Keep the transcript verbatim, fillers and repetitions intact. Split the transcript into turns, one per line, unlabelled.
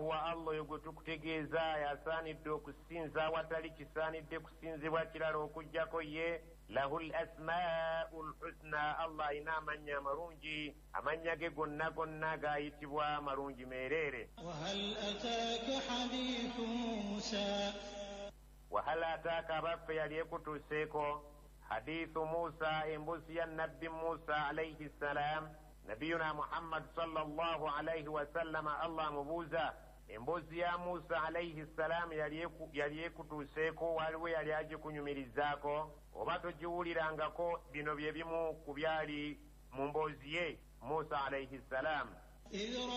wa Allah oyo gwe tukutegeeza yasaanidde okusinza awatali kisaanidde kusinzibwa kirala okuggyako ye. Lahul asmaa'ul husna, Allah alina amannya amalungi, amannya ge gonna gonna gayitibwa malungi meereere.
وهل أتاك حديث موسى
وهل أتاك abaffe yali ekutuuseeko hadithu Musa, embuzi ya nabbi Musa alayhi salam. Nabiyuna Muhammad sallallahu alayhi wa sallam Allah mubuuza, embuzi ya Musa alayhi salam yali ekutuuseeko, waliwo yali agikunyumirizaako oba togiwulirangako? Bino bye bimu ku byali mu mboozi ye Musa alayhi salam.